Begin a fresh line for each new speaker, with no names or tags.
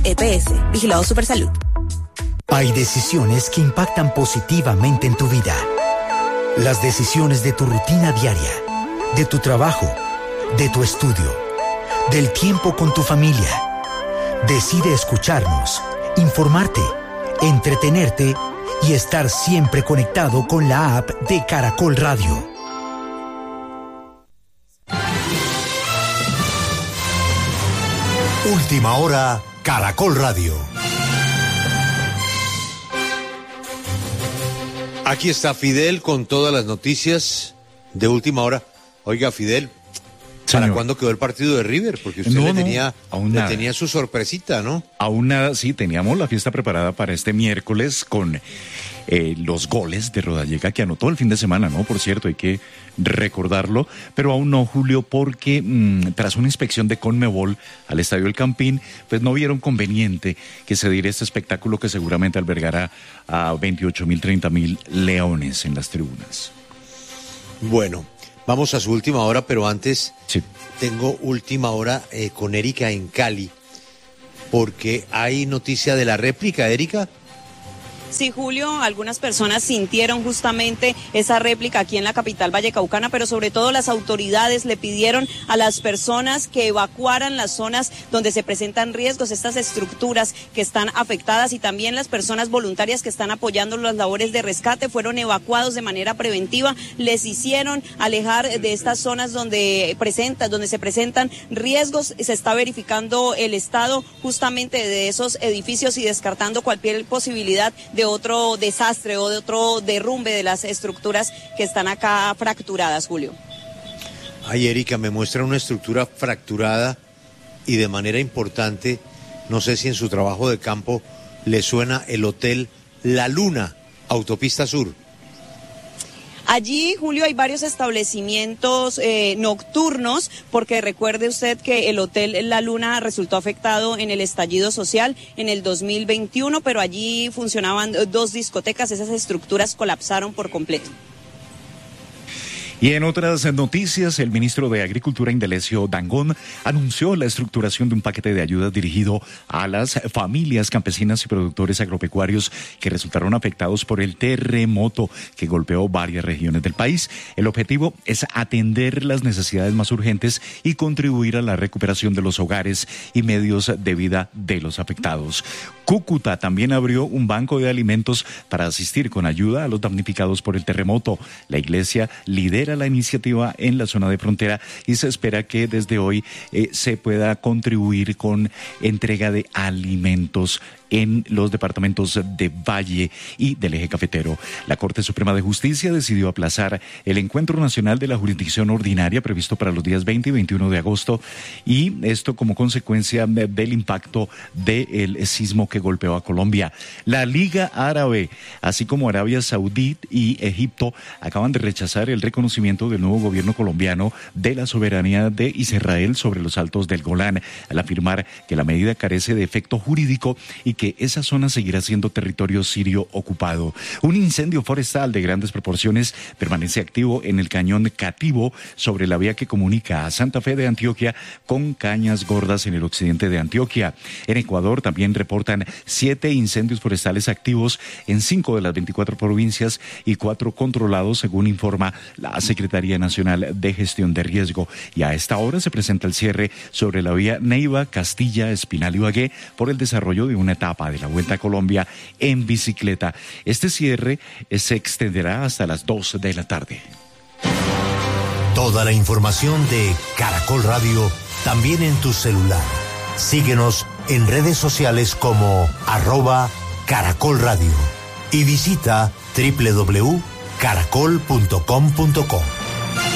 EPS. Vigilado Supersalud.
Hay decisiones que impactan positivamente en tu vida. Las decisiones de tu rutina diaria, de tu trabajo, de tu estudio, del tiempo con tu familia. Decide escucharnos, informarte, entretenerte y estar siempre conectado con la app de Caracol Radio.
Última hora, Caracol Radio.
Aquí está Fidel con todas las noticias de última hora. Oiga, Fidel, ¿para cuándo quedó el partido de River? Porque usted le tenía su sorpresita, ¿no?
Aún nada, sí, teníamos la fiesta preparada para este miércoles con los goles de Rodallega que anotó el fin de semana, ¿no? Por cierto, hay que recordarlo, pero aún no, Julio, porque tras una inspección de Conmebol al Estadio El Campín, pues no vieron conveniente que se diera este espectáculo que seguramente albergará a 28.000, 30.000 leones en las tribunas.
Bueno, vamos a su última hora, pero antes tengo última hora con Erika en Cali, porque hay noticia de la réplica, Erika.
Sí, Julio, algunas personas sintieron justamente esa réplica aquí en la capital vallecaucana, pero sobre todo las autoridades le pidieron a las personas que evacuaran las zonas donde se presentan riesgos, estas estructuras que están afectadas, y también las personas voluntarias que están apoyando las labores de rescate fueron evacuados de manera preventiva. Les hicieron alejar de estas zonas donde se presentan riesgos. Se está verificando el estado justamente de esos edificios y descartando cualquier posibilidad de otro desastre o de otro derrumbe de las estructuras que están acá fracturadas, Julio.
Ay, Erika, me muestra una estructura fracturada y de manera importante, no sé si en su trabajo de campo le suena el Hotel La Luna, Autopista Sur.
Allí, Julio, hay varios establecimientos nocturnos, porque recuerde usted que el Hotel La Luna resultó afectado en el estallido social en el 2021, pero allí funcionaban 2 discotecas, esas estructuras colapsaron por completo.
Y en otras noticias, el ministro de Agricultura, Indalecio Dangond, anunció la estructuración de un paquete de ayudas dirigido a las familias campesinas y productores agropecuarios que resultaron afectados por el terremoto que golpeó varias regiones del país. El objetivo es atender las necesidades más urgentes y contribuir a la recuperación de los hogares y medios de vida de los afectados. Cúcuta también abrió un banco de alimentos para asistir con ayuda a los damnificados por el terremoto. La iglesia lidera la iniciativa en la zona de frontera y se espera que desde hoy se pueda contribuir con entrega de alimentos en los departamentos de Valle y del Eje Cafetero. La Corte Suprema de Justicia decidió aplazar el encuentro nacional de la jurisdicción ordinaria previsto para los días 20 y 21 de agosto, y esto como consecuencia del impacto del sismo que golpeó a Colombia. La Liga Árabe, así como Arabia Saudí y Egipto, acaban de rechazar el reconocimiento del nuevo gobierno colombiano de la soberanía de Israel sobre los Altos del Golán, al afirmar que la medida carece de efecto jurídico y que esa zona seguirá siendo territorio sirio ocupado. Un incendio forestal de grandes proporciones permanece activo en el cañón Cativo, sobre la vía que comunica a Santa Fe de Antioquia con Cañas Gordas en el occidente de Antioquia. En Ecuador también reportan 7 incendios forestales activos en 5 de las 24 provincias y 4 controlados, según informa la Secretaría Nacional de Gestión de Riesgo. Y a esta hora se presenta el cierre sobre la vía Neiva, Castilla, Espinal, Ibagué por el desarrollo de una etapa de la Vuelta a Colombia en bicicleta. Este cierre se extenderá hasta las 2 de la tarde.
Toda la información de Caracol Radio también en tu celular. Síguenos en redes sociales como @Caracol Radio y visita www.caracol.com.co.